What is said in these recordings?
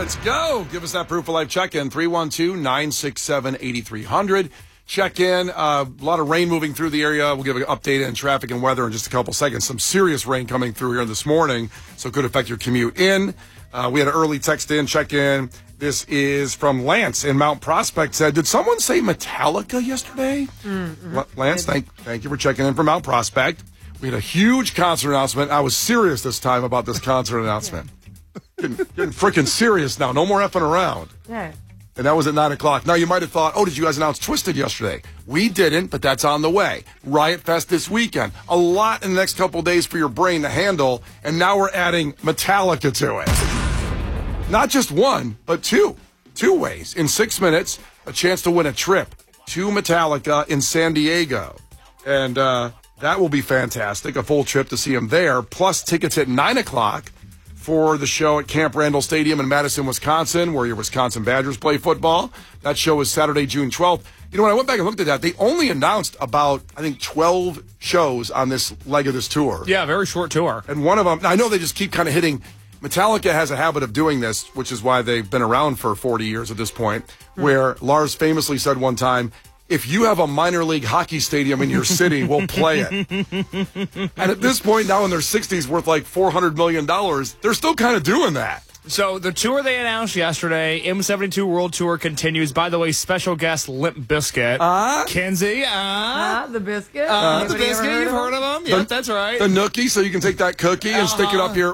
Let's go. Give us that proof of life check-in, 312-967-8300. Check in. A lot of rain moving through the area. We'll give an update on traffic and weather in just a couple seconds. Some serious rain coming through here this morning, so it could affect your commute in. We had an early text in, check in. This is from Lance in Mount Prospect. Said, did someone say Metallica yesterday? Lance, thank you for checking in from Mount Prospect. We had a huge concert announcement. I was serious this time about this concert announcement. Getting freaking serious now. No more effing around. Yeah. And that was at 9 o'clock. Now, you might have thought, did you guys announce Twisted yesterday? We didn't, but that's on the way. Riot Fest this weekend. A lot in the next couple days for your brain to handle, and now we're adding Metallica to it. Not just one, but two. 2 ways. In 6 minutes, a chance to win a trip to Metallica in San Diego. And that will be fantastic. A full trip to see them there, plus tickets at 9 o'clock. For the show at Camp Randall Stadium in Madison, Wisconsin, where your Wisconsin Badgers play football. That show is Saturday, June 12th. You know, when I went back and looked at that, they only announced about, 12 shows on this leg of this tour. Yeah, very short tour. And one of them, I know they just keep kind of hitting. Metallica has a habit of doing this, which is why they've been around for 40 years at this point, where Lars famously said one time, if you have a minor league hockey stadium in your city, we'll play it. And at this point, now in their 60s, worth like $400 million, they're still kind of doing that. So the tour they announced yesterday, M72 World Tour, continues. By the way, special guest Limp Bizkit. Kenzie. The Biscuit. The Biscuit, you've heard of them? Yep, that's right. The Nookie, so you can take that cookie and stick it up your...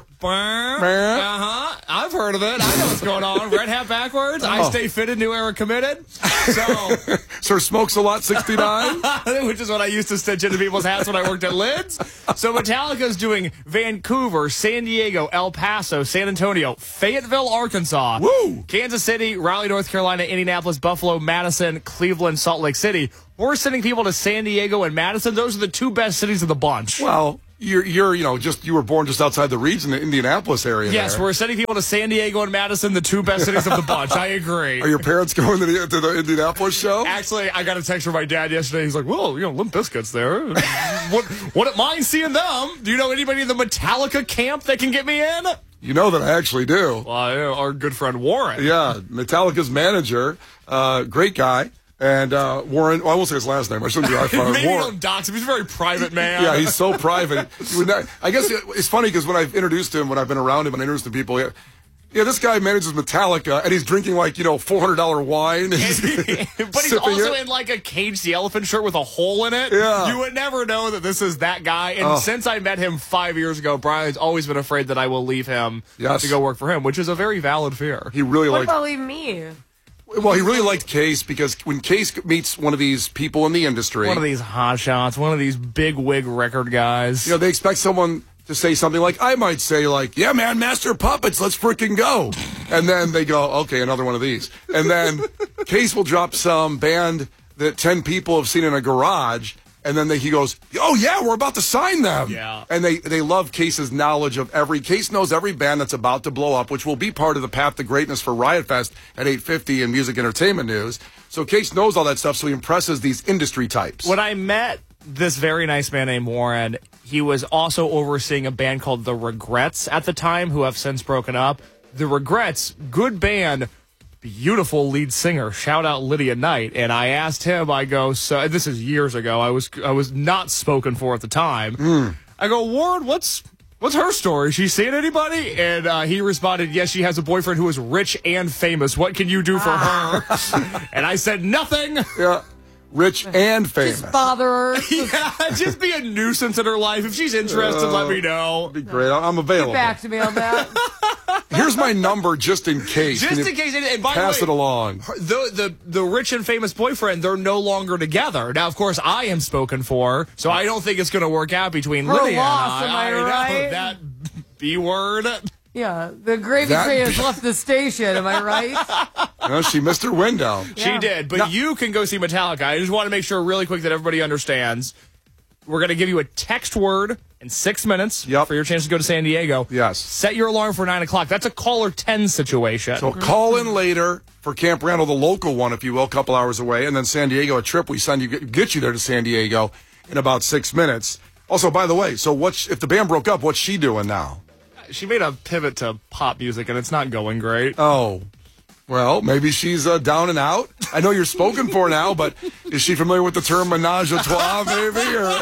I've heard of it. I know what's going on. Red hat backwards. I stay fitted, new era committed. So Sir Smokes a Lot 69. Which is what I used to stitch into people's hats when I worked at Lids. So Metallica's doing Vancouver, San Diego, El Paso, San Antonio, Fayetteville, Arkansas, Woo! Kansas City, Raleigh, North Carolina, Indianapolis, Buffalo, Madison, Cleveland, Salt Lake City. We're sending people to San Diego and Madison. Those are the 2 best cities of the bunch. Well, you were born just outside the region, the Indianapolis area. Yes, there. we're sending people to San Diego and Madison, the 2 best cities of the bunch. I agree. Are your parents going to the Indianapolis show? Actually, I got a text from my dad yesterday. He's like, well, Limp Bizkit's there. Wouldn't mind seeing them. Do you know anybody in the Metallica camp that can get me in? You know that I actually do. Well, our good friend Warren. Yeah, Metallica's manager, great guy. And Warren, I won't say his last name. I shouldn't be right. Maybe don't dox him. He's a very private man. Yeah, he's so private. I guess it's funny because when I've introduced him, when I've been around him and introduced him to people, this guy manages Metallica, and he's drinking $400 wine. But he's also in a Cage the Elephant shirt with a hole in it. Yeah. You would never know that this is that guy. And since I met him 5 years ago, Brian's always been afraid that I will leave him to go work for him, which is a very valid fear. He really What about leave me? Well, he really liked Case because when Case meets one of these people in the industry, one of these hotshots, one of these big wig record guys, they expect someone to say something like, I might say yeah, man, Master of Puppets, let's freaking go. And then they go, okay, another one of these. And then Case will drop some band that 10 people have seen in a garage. And then he goes, oh, yeah, we're about to sign them. Yeah. And they love Case's knowledge of Case knows every band that's about to blow up, which will be part of the path to greatness for Riot Fest at 8:50 in Music Entertainment News. So Case knows all that stuff, so he impresses these industry types. When I met this very nice man named Warren, he was also overseeing a band called The Regrets at the time, who have since broken up. The Regrets, good band, beautiful lead singer. Shout out Lydia Knight. And I asked him, so this is years ago. I was not spoken for at the time. I go, Warren, what's her story? She seeing anybody? And he responded, yes, she has a boyfriend who is rich and famous. What can you do for her? And I said, nothing. Yeah. Rich and famous. Just bother her. Yeah, just be a nuisance in her life. If she's interested, let me know. Be great. I'm available. Get back to me on that. Here's my number just in case. Just in case. And by pass the way, it along. The rich and famous boyfriend, they're no longer together. Now, of course, I am spoken for, so I don't think it's going to work out between Lydia loss, and am I right? know that B word. Yeah, the gravy train has left the station, am I right? No, she missed her window. Yeah. She did, but you can go see Metallica. I just want to make sure really quick that everybody understands. We're going to give you a text word in 6 minutes for your chance to go to San Diego. Yes. Set your alarm for 9 o'clock. That's a caller 10 situation. So call in later for Camp Randall, the local one, if you will, a couple hours away, and then San Diego, a trip we send you, get you there to San Diego in about 6 minutes. Also, by the way, so if the band broke up, what's she doing now? She made a pivot to pop music, and it's not going great. Oh, well, maybe she's down and out. I know you're spoken for now, but is she familiar with the term menage a trois, maybe? Or...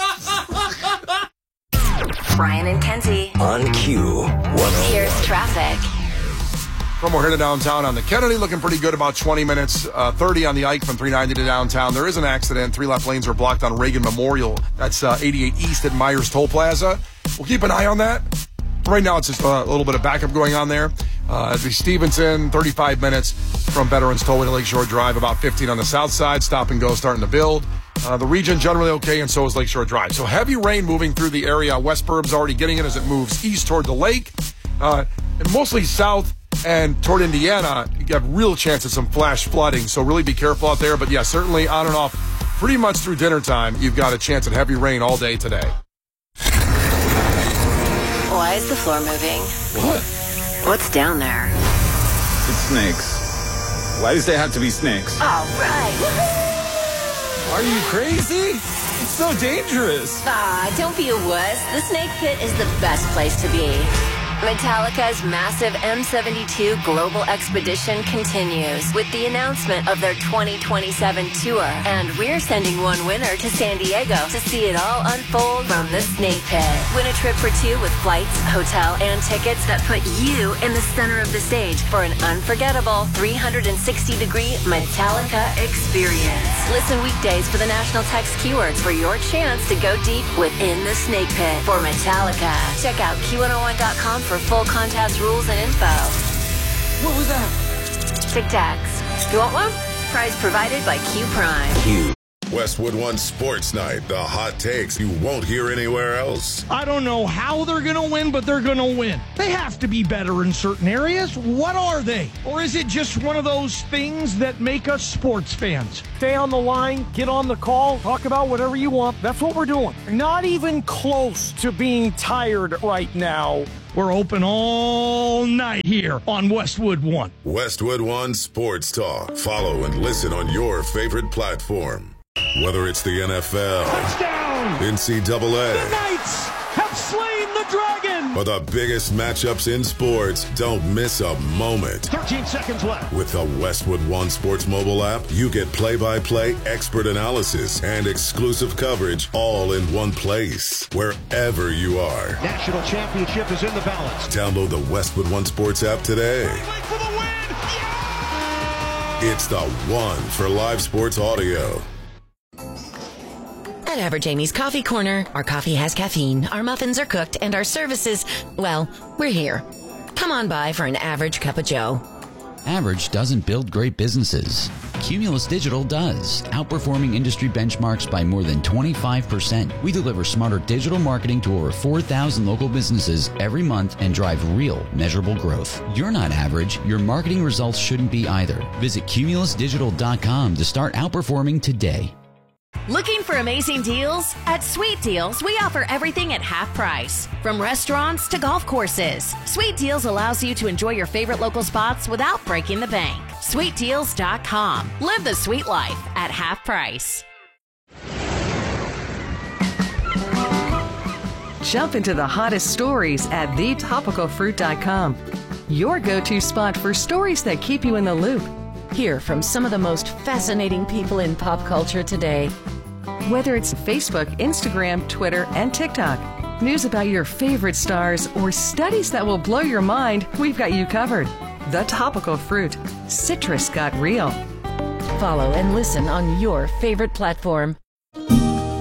Brian and Kenzie. On Q101. Here's traffic. From we're here to downtown on the Kennedy, looking pretty good, about 20 minutes, 30 on the Ike from 390 to downtown. There is an accident. 3 left lanes are blocked on Reagan Memorial. That's 88 East at Myers Toll Plaza. We'll keep an eye on that. Right now, it's just a little bit of backup going on there. Stevenson, 35 minutes from Veterans Tollway to Lakeshore Drive, about 15 on the south side. Stop and go starting to build. The region generally okay, and so is Lakeshore Drive. So heavy rain moving through the area. West Burb's already getting it as it moves east toward the lake. And mostly south and toward Indiana, you have real chance of some flash flooding. So really be careful out there. But yeah, certainly on and off pretty much through dinner time, you've got a chance at heavy rain all day today. Why is the floor moving? What? What's down there? It's snakes. Why does there have to be snakes? All right. Are you crazy? It's so dangerous. Don't be a wuss. The Snake Pit is the best place to be. Metallica's massive M72 Global Expedition continues with the announcement of their 2027 tour. And we're sending one winner to San Diego to see it all unfold from the Snake Pit. Win a trip for 2 with flights, hotel, and tickets that put you in the center of the stage for an unforgettable 360-degree Metallica experience. Listen weekdays for the national text keywords for your chance to go deep within the Snake Pit for Metallica. Check out Q101.com for full contest rules and info. What was that? Tic Tacs. You want one? Prize provided by Q Prime. Westwood One Sports Night. The hot takes you won't hear anywhere else. I don't know how they're going to win, but they're going to win. They have to be better in certain areas. What are they? Or is it just one of those things that make us sports fans? Stay on the line, get on the call, talk about whatever you want. That's what we're doing. Not even close to being tired right now. We're open all night here on Westwood One. Westwood One Sports Talk. Follow and listen on your favorite platform. Whether it's the NFL, Touchdown! NCAA, The Knights have slain the dragon! or the biggest matchups in sports, don't miss a moment. 13 seconds left. With the Westwood One Sports mobile app, you get play-by-play expert analysis and exclusive coverage all in one place, wherever you are. National championship is in the balance. Download the Westwood One Sports app today. Wait for the win! Yeah! It's the one for live sports audio. At Average Amy's Coffee Corner, our coffee has caffeine, our muffins are cooked, and our services, well, we're here. Come on by for an average cup of joe. Average doesn't build great businesses. Cumulus Digital does, outperforming industry benchmarks by more than 25%. We deliver smarter digital marketing to over 4,000 local businesses every month and drive real, measurable growth. You're not average. Your marketing results shouldn't be either. Visit cumulusdigital.com to start outperforming today. Looking for amazing deals? At Sweet Deals, we offer everything at half price. From restaurants to golf courses, Sweet Deals allows you to enjoy your favorite local spots without breaking the bank. SweetDeals.com. Live the sweet life at half price. Jump into the hottest stories at thetopicalfruit.com. Your go-to spot for stories that keep you in the loop. Hear from some of the most fascinating people in pop culture today. Whether it's Facebook, Instagram, Twitter, and TikTok, news about your favorite stars, or studies that will blow your mind, we've got you covered. The Topical Fruit. Citrus got real. Follow and listen on your favorite platform.